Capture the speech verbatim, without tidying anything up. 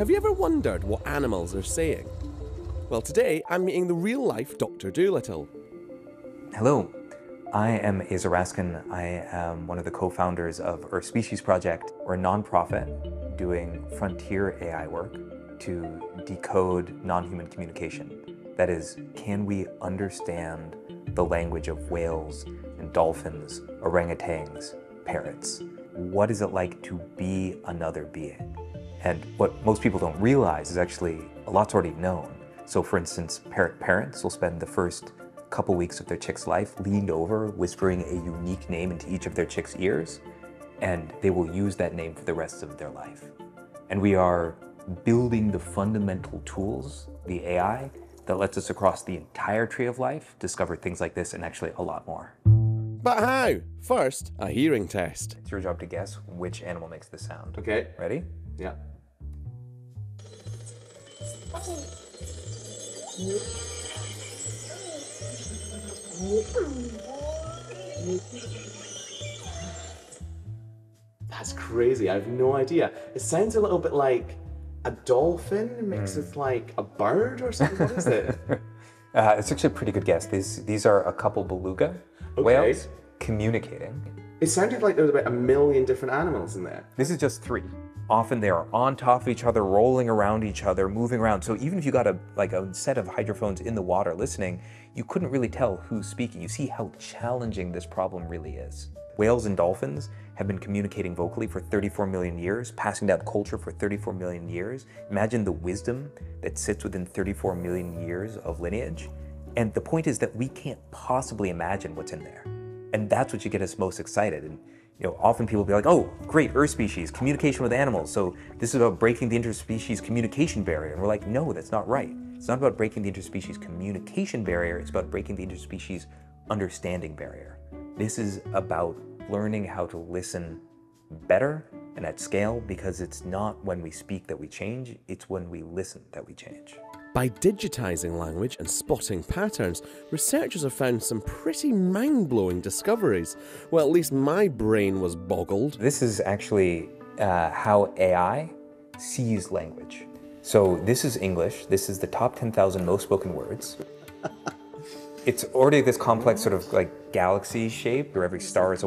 Have you ever wondered what animals are saying? Well, today I'm meeting the real-life Doctor Dolittle. Hello, I am Aza Raskin. I am one of the co-founders of Earth Species Project. We're a nonprofit doing frontier A I work to decode non-human communication. That is, can we understand the language of whales and dolphins, orangutans, parrots? What is it like to be another being? And what most people don't realize is actually a lot's already known. So for instance, parrot parents will spend the first couple weeks of their chick's life leaned over, whispering a unique name into each of their chick's ears, and they will use that name for the rest of their life. And we are building the fundamental tools, the A I, that lets us across the entire tree of life discover things like this and actually a lot more. But how? First, a hearing test. It's your job to guess which animal makes this sound. Okay. Ready? Yeah. That's crazy. I have no idea. It sounds a little bit like a dolphin mixed with like a bird or something. What is it? Uh, it's actually a pretty good guess. These, these are a couple beluga Okay. whales communicating. It sounded like there was about a million different animals in there. This is just three. Often they are on top of each other, rolling around each other, moving around. So even if you got a like a set of hydrophones in the water listening, you couldn't really tell who's speaking. You see how challenging this problem really is. Whales and dolphins have been communicating vocally for thirty-four million years, passing down culture for thirty-four million years. Imagine the wisdom that sits within thirty-four million years of lineage. And the point is that we can't possibly imagine what's in there. And that's what should get us most excited. And you know, often people will be like, oh, great, Earth species, communication with animals. So this is about breaking the interspecies communication barrier. And we're like, no, that's not right. It's not about breaking the interspecies communication barrier. It's about breaking the interspecies understanding barrier. This is about learning how to listen better and at scale, because it's not when we speak that we change, it's when we listen that we change. By digitizing language and spotting patterns, researchers have found some pretty mind-blowing discoveries. Well, at least my brain was boggled. This is actually uh, how A I sees language. So this is English. This is the top ten thousand most spoken words. It's already this complex sort of like galaxy shape where every star is a